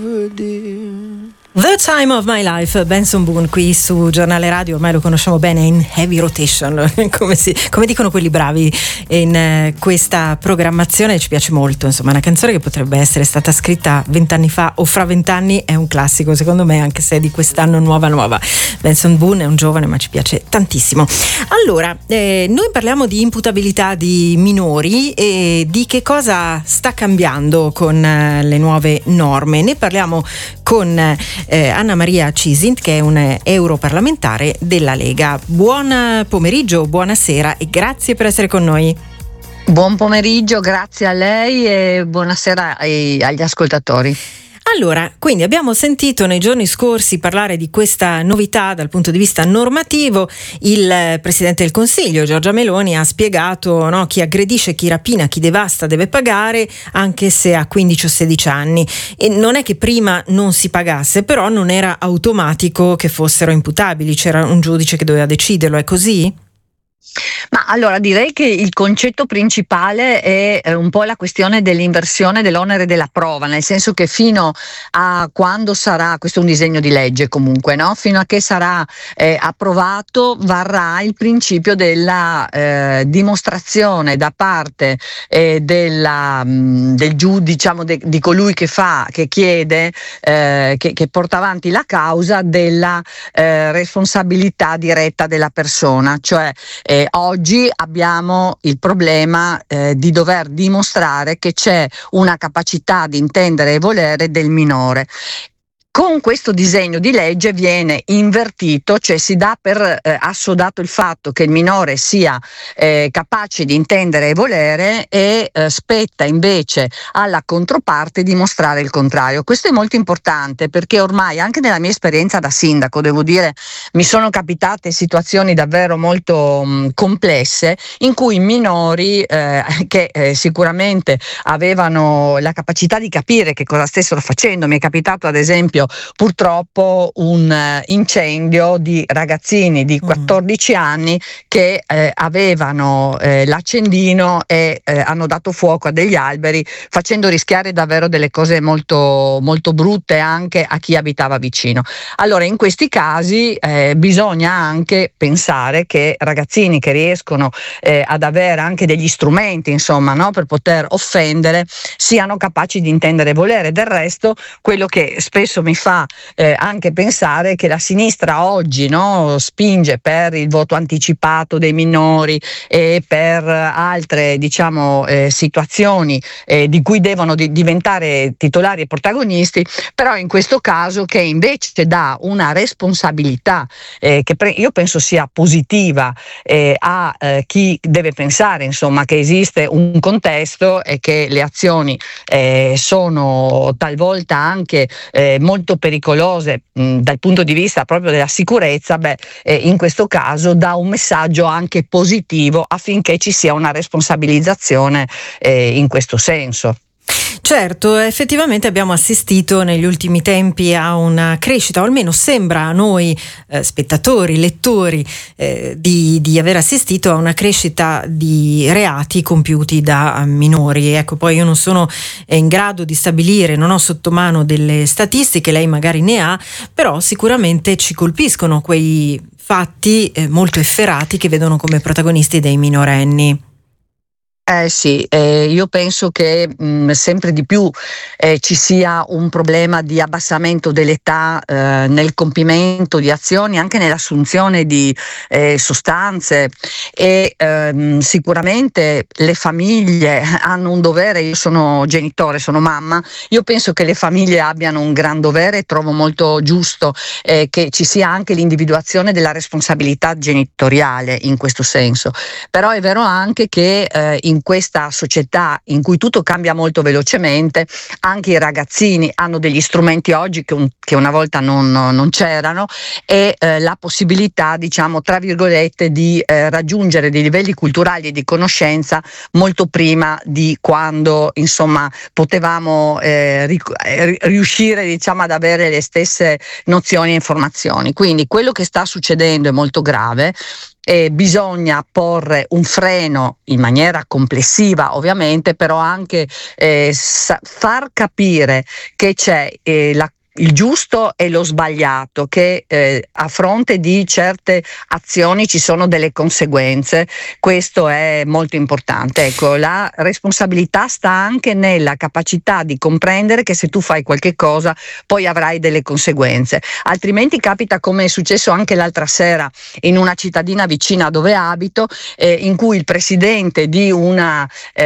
The Time of My Life, Benson Boone qui su Giornale Radio, ormai lo conosciamo bene, in heavy rotation, come dicono quelli bravi in questa programmazione. Ci piace molto, insomma, una canzone che potrebbe essere stata scritta 20 anni fa o fra 20 anni, è un classico secondo me, anche se è di quest'anno nuova. Benson Boone è un giovane ma ci piace tantissimo. Allora, noi parliamo di imputabilità di minori e di che cosa sta cambiando con le nuove norme. Ne parliamo con Anna Maria Cisint, che è un europarlamentare della Lega. Buon pomeriggio, buonasera e grazie per essere con noi. Buon pomeriggio, grazie a lei e buonasera agli ascoltatori. Allora, quindi abbiamo sentito nei giorni scorsi parlare di questa novità dal punto di vista normativo. Il Presidente del Consiglio, Giorgia Meloni, ha spiegato, no, chi aggredisce, chi rapina, chi devasta deve pagare anche se ha 15 o 16 anni. E non è che prima non si pagasse, però non era automatico che fossero imputabili, c'era un giudice che doveva deciderlo, è così? Ma allora direi che il concetto principale è un po' la questione dell'inversione dell'onere della prova, nel senso che fino a quando sarà, questo è un disegno di legge comunque, no? Fino a che sarà approvato varrà il principio della dimostrazione da parte del giudice, diciamo di colui che chiede, che porta avanti la causa, della responsabilità diretta della persona, cioè oggi abbiamo il problema di dover dimostrare che c'è una capacità di intendere e volere del minore. Con questo disegno di legge viene invertito, cioè si dà per assodato il fatto che il minore sia capace di intendere e volere e spetta invece alla controparte dimostrare il contrario. Questo è molto importante perché ormai, anche nella mia esperienza da sindaco, devo dire, mi sono capitate situazioni davvero molto complesse in cui minori che sicuramente avevano la capacità di capire che cosa stessero facendo. Mi è capitato ad esempio purtroppo un incendio di ragazzini di 14 anni che avevano l'accendino e hanno dato fuoco a degli alberi, facendo rischiare davvero delle cose molto, molto brutte anche a chi abitava vicino. Allora in questi casi bisogna anche pensare che ragazzini che riescono ad avere anche degli strumenti, insomma, no, per poter offendere, siano capaci di intendere e volere. Del resto, quello che spesso mi fa anche pensare che la sinistra oggi, no, spinge per il voto anticipato dei minori e per altre, diciamo, situazioni di cui devono diventare titolari e protagonisti, però in questo caso che invece dà una responsabilità che io penso sia positiva a chi deve pensare, insomma, che esiste un contesto e che le azioni sono talvolta anche molto pericolose dal punto di vista proprio della sicurezza. In questo caso dà un messaggio anche positivo affinché ci sia una responsabilizzazione in questo senso. Certo, effettivamente abbiamo assistito negli ultimi tempi a una crescita, o almeno sembra a noi spettatori, lettori, di aver assistito a una crescita di reati compiuti da minori. Ecco, poi io non sono in grado di stabilire, non ho sotto mano delle statistiche, lei magari ne ha, però sicuramente ci colpiscono quei fatti molto efferati che vedono come protagonisti dei minorenni. Sì, io penso che sempre di più ci sia un problema di abbassamento dell'età nel compimento di azioni, anche nell'assunzione di sostanze e sicuramente le famiglie hanno un dovere. Io sono genitore, sono mamma, io penso che le famiglie abbiano un gran dovere e trovo molto giusto che ci sia anche l'individuazione della responsabilità genitoriale in questo senso. Però è vero anche che in questa società in cui tutto cambia molto velocemente, anche i ragazzini hanno degli strumenti oggi che una volta non c'erano e la possibilità, diciamo, tra virgolette, di raggiungere dei livelli culturali e di conoscenza molto prima di quando, insomma, potevamo riuscire, diciamo, ad avere le stesse nozioni e informazioni. Quindi quello che sta succedendo è molto grave. bisogna porre un freno in maniera complessiva, ovviamente, però anche far capire che c'è il giusto e lo sbagliato, che a fronte di certe azioni ci sono delle conseguenze. Questo è molto importante. Ecco, la responsabilità sta anche nella capacità di comprendere che se tu fai qualche cosa poi avrai delle conseguenze, altrimenti capita, come è successo anche l'altra sera in una cittadina vicina dove abito, in cui il presidente di un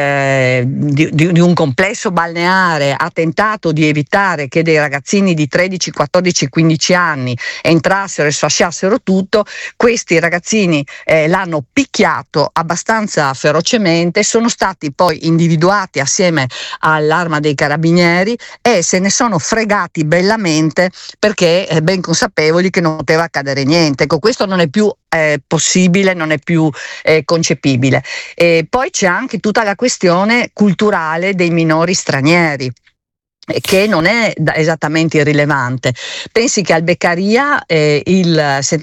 complesso balneare ha tentato di evitare che dei ragazzini di 13, 14, 15 anni entrassero e sfasciassero tutto. Questi ragazzini l'hanno picchiato abbastanza ferocemente, sono stati poi individuati assieme all'arma dei carabinieri e se ne sono fregati bellamente, perché ben consapevoli che non poteva accadere niente. Ecco, questo non è più possibile, non è più concepibile. E poi c'è anche tutta la questione culturale dei minori stranieri, che non è esattamente irrilevante. Pensi che al Beccaria il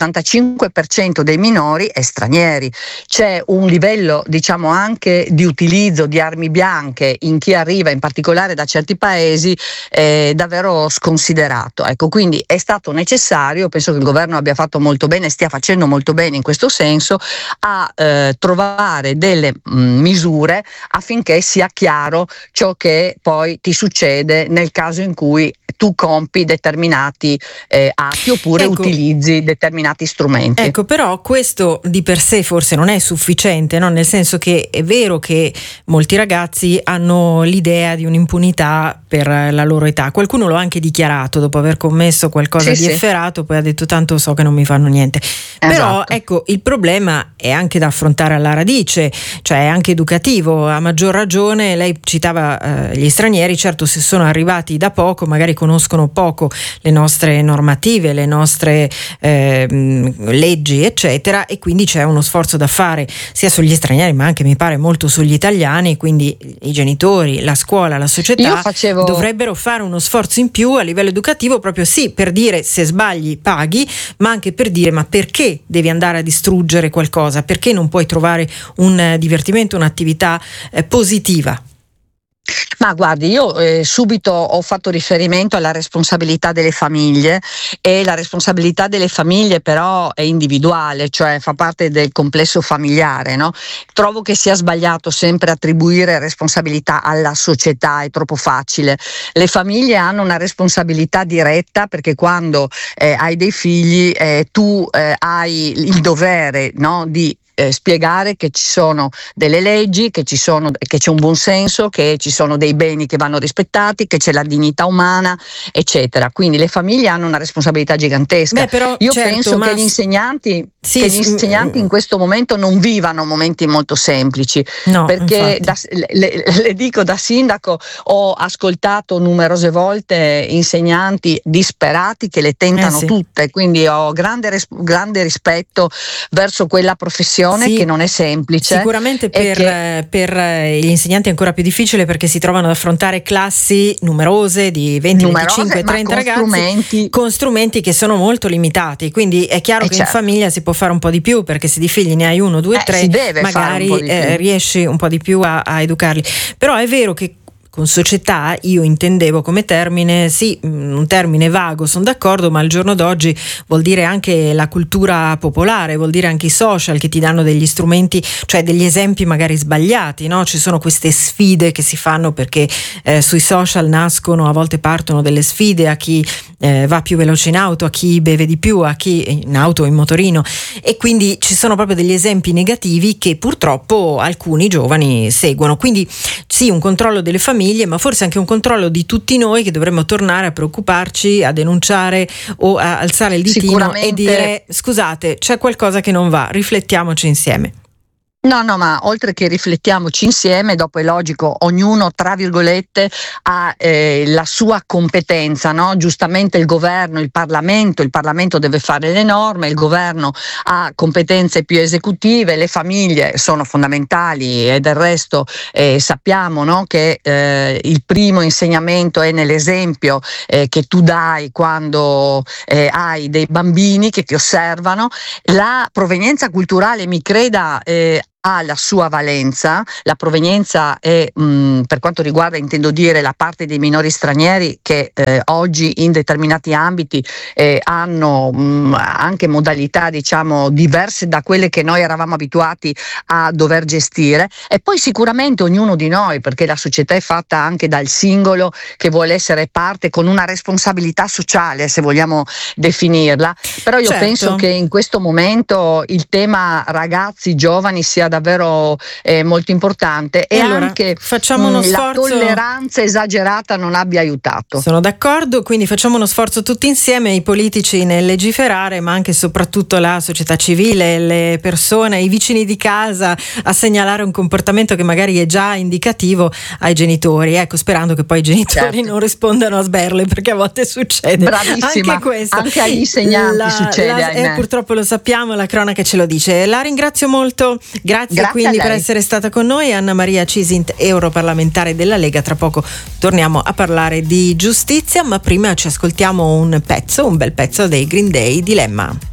75% dei minori è stranieri. C'è un livello, diciamo, anche di utilizzo di armi bianche in chi arriva, in particolare da certi paesi, davvero sconsiderato. Ecco, quindi è stato necessario, penso che il governo abbia fatto molto bene, stia facendo molto bene in questo senso, a trovare delle misure affinché sia chiaro ciò che poi ti succede nel caso in cui tu compi determinati atti oppure utilizzi determinati strumenti. Ecco, però questo di per sé forse non è sufficiente, no? Nel senso che è vero che molti ragazzi hanno l'idea di un'impunità per la loro età. Qualcuno lo ha anche dichiarato dopo aver commesso qualcosa di efferato, poi ha detto tanto so che non mi fanno niente. Però ecco, il problema è anche da affrontare alla radice, cioè è anche educativo. A maggior ragione, lei citava gli stranieri, certo, se sono arrivati da poco magari conoscono poco le nostre normative, le nostre leggi eccetera, e quindi c'è uno sforzo da fare sia sugli stranieri ma anche mi pare molto sugli italiani, quindi i genitori, la scuola, la società dovrebbero fare uno sforzo in più a livello educativo, proprio sì, per dire se sbagli paghi, ma anche per dire ma perché devi andare a distruggere qualcosa, perché non puoi trovare un divertimento, un'attività positiva. Ma guardi, io subito ho fatto riferimento alla responsabilità delle famiglie, e la responsabilità delle famiglie però è individuale, cioè fa parte del complesso familiare, no? Trovo che sia sbagliato sempre attribuire responsabilità alla società, è troppo facile. Le famiglie hanno una responsabilità diretta, perché quando hai dei figli tu hai il dovere, no, di spiegare che ci sono delle leggi, che c'è un buon senso, che ci sono dei beni che vanno rispettati, che c'è la dignità umana, eccetera. Quindi le famiglie hanno una responsabilità gigantesca. Però, io penso che gli insegnanti in questo momento non vivano momenti molto semplici, perché le dico, da sindaco ho ascoltato numerose volte insegnanti disperati che le tentano tutte, quindi ho grande rispetto verso quella professione che non è semplice. Sicuramente per gli insegnanti è ancora più difficile, perché si trovano ad affrontare classi numerose di 20, 25, 30 ragazzi con strumenti che sono molto limitati, quindi è chiaro che in famiglia si può fare un po' di più, perché se di figli ne hai 1, 2, 3 magari riesci un po' di più a educarli. Però è vero che con società io intendevo come termine, un termine vago, sono d'accordo, ma al giorno d'oggi vuol dire anche la cultura popolare, vuol dire anche i social che ti danno degli strumenti, cioè degli esempi magari sbagliati, no? Ci sono queste sfide che si fanno perché sui social nascono, a volte partono delle sfide a chi va più veloce in auto, a chi beve di più, a chi in auto o in motorino, e quindi ci sono proprio degli esempi negativi che purtroppo alcuni giovani seguono. Quindi sì, un controllo delle famiglie, ma forse anche un controllo di tutti noi, che dovremmo tornare a preoccuparci, a denunciare o a alzare il ditino e dire scusate, c'è qualcosa che non va, riflettiamoci insieme. No, ma oltre che riflettiamoci insieme, dopo è logico, ognuno, tra virgolette, ha la sua competenza, no? Giustamente il governo, il Parlamento deve fare le norme, il governo ha competenze più esecutive, le famiglie sono fondamentali e del resto sappiamo, no? Che il primo insegnamento è nell'esempio che tu dai quando hai dei bambini che ti osservano. La provenienza culturale, mi creda, ha la sua valenza. La provenienza è, per quanto riguarda, intendo dire, la parte dei minori stranieri che oggi in determinati ambiti hanno anche modalità, diciamo, diverse da quelle che noi eravamo abituati a dover gestire, e poi sicuramente ognuno di noi, perché la società è fatta anche dal singolo che vuole essere parte con una responsabilità sociale, se vogliamo definirla. Però io penso che in questo momento il tema ragazzi, giovani sia davvero molto importante, e allora, anche facciamo uno sforzo. La tolleranza esagerata non abbia aiutato. Sono d'accordo, quindi facciamo uno sforzo tutti insieme, i politici nel legiferare, ma anche e soprattutto la società civile, le persone, i vicini di casa, a segnalare un comportamento che magari è già indicativo ai genitori, ecco, sperando che poi i genitori non rispondano a sberle, perché a volte succede. Bravissima, anche questo. Anche agli insegnanti succede. Purtroppo lo sappiamo, la cronaca ce lo dice. La ringrazio molto. Grazie quindi per essere stata con noi, Anna Maria Cisint, europarlamentare della Lega. Tra poco torniamo a parlare di giustizia, ma prima ci ascoltiamo un bel pezzo dei Green Day, Dilemma.